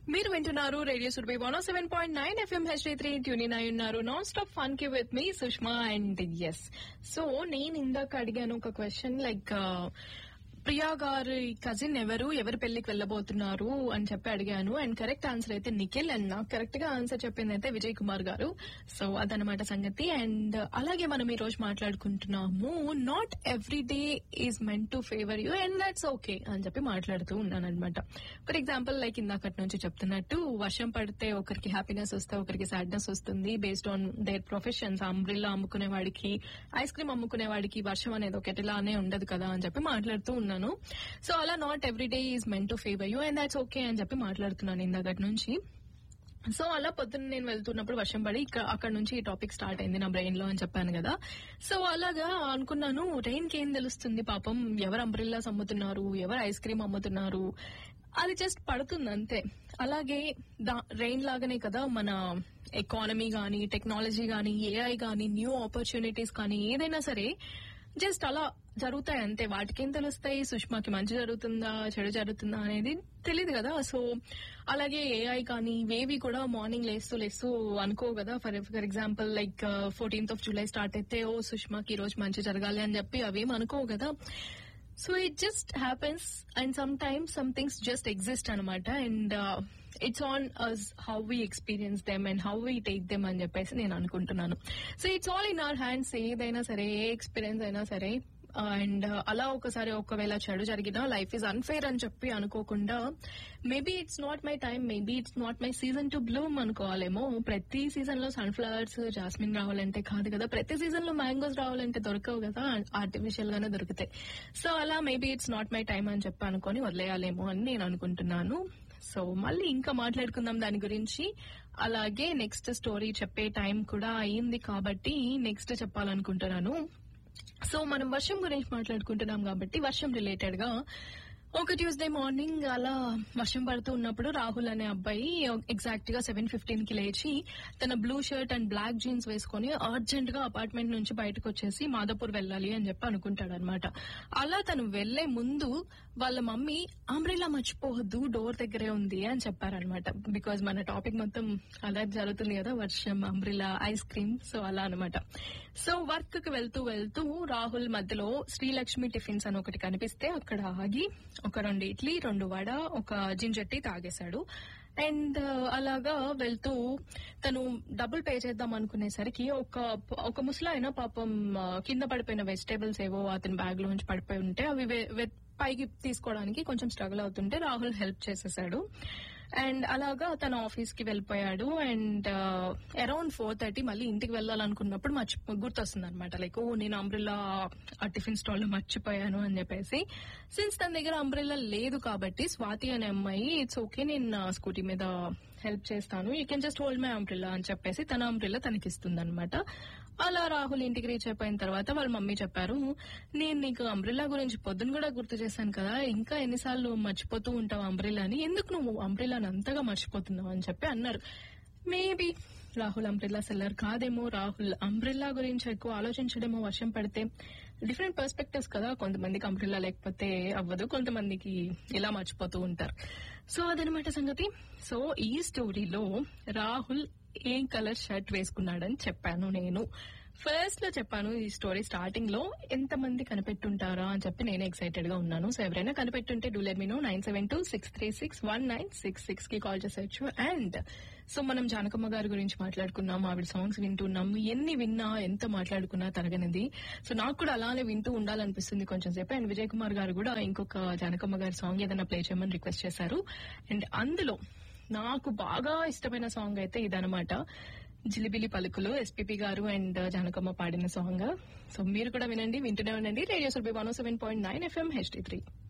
మీరు వింటున్నారు radio Surabhi 107.9 FM HD3 tune అయి ఉన్నారు. నాన్ స్టాప్ ఫన్ కి with me Sushma and yes. So నేను ఇందాక అడిగాను ఒక క్వశ్చన్ లైక్ ప్రియా గారి కజిన్ ఎవరి పెళ్లికి వెళ్ళబోతున్నారు అని చెప్పి అడిగాను. అండ్ కరెక్ట్ ఆన్సర్ అయితే నిఖిల్. అండ్ నాకు కరెక్ట్ గా ఆన్సర్ చెప్పింది అయితే విజయ్ కుమార్ గారు. సో అదనమాట సంగతి. అండ్ అలాగే మనం ఈ రోజు మాట్లాడుకుంటున్నాము not every day is meant to favour you and that's okay అని చెప్పి మాట్లాడుతూ ఉన్నాను అనమాట. ఫర్ ఎగ్జాంపుల్ లైక్ ఇందాకటి నుంచి చెప్తున్నట్టు వర్షం పడితే ఒకరికి హ్యాపీనెస్ వస్తే ఒకరికి సాడ్నెస్ వస్తుంది based on their professions. Umbrella అమ్ముకునే వాడికి ఐస్ క్రీమ్ అమ్ముకునే వాడికి వర్షం అనేది ఒకటిలానే ఉండదు కదా అని చెప్పి మాట్లాడుతూ ఉన్నాను. సో అలా not every day is meant to favour you and that's okay అని చెప్పి మాట్లాడుతున్నాను ఇందాకటి నుంచి. సో అలా పొద్దున్న నేను వెళ్తున్నప్పుడు వర్షం పడి అక్కడ నుంచి ఈ టాపిక్ స్టార్ట్ అయింది నా బ్రెయిన్ లో అని చెప్పాను కదా. సో అలాగా అనుకున్నాను రెయిన్ కి ఏం తెలుస్తుంది పాపం, ఎవరు అంబ్రిల్లాస్ అమ్ముతున్నారు, ఎవరు ఐస్ క్రీమ్ అమ్ముతున్నారు, అది జస్ట్ పడుతుంది అంతే. అలాగే రెయిన్ లాగానే కదా మన ఎకానమీ గానీ, టెక్నాలజీ గానీ, ఏఐ గానీ, న్యూ ఆపర్చునిటీస్ కానీ ఏదైనా సరే జస్ట్ అలా జరుగుతాయి అంతే. వాటికేం తెలుస్తాయి, సుష్మాకి మంచి జరుగుతుందా చెడు జరుగుతుందా అనేది తెలియదు కదా. సో అలాగే ఏఐ కానీ ఇవేవి కూడా మార్నింగ్ లేస్తూ అనుకో కదా. For example like 14th of July start అయితే ఓ సుష్మాకి ఈ రోజు మంచి జరగాలి అని చెప్పి అవేం అనుకో కదా. So it just happens and some times some things just exist అనమాట. And it's on us how we experience them and how we take them అని చెప్పేసి నేను అనుకుంటున్నాను. So it's all in our hands. ఏదైనా సరే, ఏ ఎక్స్పీరియన్స్ అయినా సరే. And అలా ఒకవేళ చెడు జరిగినా లైఫ్ ఈజ్ అన్ఫేర్ అని చెప్పి అనుకోకుండా maybe it's not my time, maybe it's not my season to Bloom అనుకోవాలేమో. ప్రతి సీజన్ లో సన్ఫ్లవర్స్, జాస్మిన్ రావాలంటే కాదు కదా, ప్రతి సీజన్ లో మ్యాంగోస్ రావాలంటే దొరకవు కదా, ఆర్టిఫిషియల్ గానే దొరుకుతాయి. సో అలా maybe it's not my time అని చెప్పి అనుకొని వదిలేయాలేమో అని నేను అనుకుంటున్నాను. సో మళ్ళీ ఇంకా మాట్లాడుకుందాం దాని గురించి. అలాగే నెక్స్ట్ స్టోరీ చెప్పే టైం కూడా అయింది కాబట్టి నెక్స్ట్ చెప్పాలనుకుంటున్నాను. సో మనం వర్షం గురించి మాట్లాడుకుంటున్నాం కాబట్టి వర్షం రిలేటెడ్ గా ఒక ట్యూస్డే మార్నింగ్ అలా వర్షం పడుతూ ఉన్నప్పుడు రాహుల్ అనే అబ్బాయి ఎగ్జాక్ట్ గా 7:15 కి లేచి తన blue shirt and black jeans వేసుకుని అర్జెంట్ గా అపార్ట్మెంట్ నుంచి బయటకు వచ్చేసి మాదాపూర్ వెళ్ళాలి అని చెప్పి అనుకుంటాడు అనమాట. అలా తను వెళ్లే ముందు వాళ్ళ మమ్మీ అంబ్రెల్లా మర్చిపోవద్దు, డోర్ దగ్గరే ఉంది అని చెప్పారనమాట. బికాజ్ మన టాపిక్ మొత్తం అలా జరుగుతుంది కదా, వర్షం, అంబ్రెల్లా, ఐస్ క్రీమ్. సో అలా అనమాట. సో వర్క్ కి వెళ్తూ రాహుల్ మధ్యలో శ్రీలక్ష్మి టిఫిన్స్ అని ఒకటి కనిపిస్తే అక్కడ ఆగి ఒక 2 ఇడ్లీ, 2 వడ, ఒక జింజర్ టీ తాగేశాడు. అండ్ అలాగా వెళ్తూ తను డబ్బులు పే చేద్దాం అనుకునేసరికి ఒక ముసలాయన పాపం కింద పడిపోయిన వెజిటేబుల్స్ ఏవో అతని బ్యాగ్ లోంచి పడిపోయి ఉంటే అవి పైకి తీసుకోవడానికి కొంచెం స్ట్రగుల్ అవుతుంటే రాహుల్ హెల్ప్ చేసేసాడు. అండ్ అలాగా తన ఆఫీస్ కి వెళ్ళిపోయాడు. అండ్ అరౌండ్ 4:30 మళ్ళీ ఇంటికి వెళ్ళాలనుకున్నప్పుడు గుర్తొస్తుంది అనమాట. లైక్ నేను అంబ్రెల్లా ఆ టిఫిన్ స్టాల్ లో మర్చిపోయాను అని చెప్పేసి. సిన్స్ తన దగ్గర అంబ్రెల్లా లేదు కాబట్టి స్వాతి అనే అమ్మాయి ఇట్స్ ఓకే నేను స్కూటీ మీద హెల్ప్ చేస్తాను, you can just hold my umbrella అని చెప్పేసి తన అంబ్రెల్లా తనకిస్తుంది అనమాట. అలా రాహుల్ ఇంటికి రీచ్ అయిపోయిన తర్వాత వాళ్ళ మమ్మీ చెప్పారు, నేను నీకు అంబ్రెల్లా గురించి పొద్దున కూడా గుర్తు చేశాను కదా, ఇంకా ఎన్నిసార్లు మర్చిపోతూ ఉంటావు అంబ్రెల్లాని, ఎందుకు నువ్వు అంబ్రెల్లాని అంతగా మర్చిపోతున్నావు అని చెప్పి అన్నారు. మేబీ రాహుల్ అంబ్రెల్లా సెల్లర్ కాదేమో, రాహుల్ అంబ్రెల్లా గురించి ఎక్కువ ఆలోచించడమో. వర్షం పడితే డిఫరెంట్ పర్స్పెక్టివ్స్ కదా, కొంతమందికి అంబ్రెల్లా లేకపోతే అవ్వదు, కొంతమందికి ఇలా మర్చిపోతూ ఉంటారు. సో అదనమాట సంగతి. సో ఈ స్టోరీలో రాహుల్ ఏం కలర్ షర్ట్ వేసుకున్నాడని చెప్పాను నేను. ఫస్ట్ లో చెప్పాను ఈ స్టోరీ స్టార్టింగ్ లో ఎంతమంది కనిపెట్టుంటారా అని చెప్పి నేను ఎక్సైటెడ్ గా ఉన్నాను. సో ఎవరైనా కనిపెట్టుంటే డూ లెట్ మీ నో. 9726361966 కి కాల్ చేసేయచ్చు. అండ్ సో మనం జానకమ్మ గారి గురించి మాట్లాడుకున్నాం, ఆవిడ సాంగ్స్ వింటున్నాం. ఎన్ని విన్నా ఎంత మాట్లాడుకున్నా తరగనిది. సో నాకు కూడా అలానే వింటూ ఉండాలనిపిస్తుంది కొంచెం సేపు. అండ్ విజయ్ కుమార్ గారు కూడా ఇంకొక జానకమ్మ గారి సాంగ్ ఏదైనా ప్లే చేయమని రిక్వెస్ట్ చేశారు. అండ్ అందులో నాకు బాగా ఇష్టమైన సాంగ్ అయితే ఇదనమాట, జిలిబిలి పలుకులు, ఎస్పీపీ గారు అండ్ జానకమ్మ పాడిన సాంగ్. సో మీరు కూడా వినండి, వింటూనే ఉండండి రేడియో సురభి 107.9 FM HD3.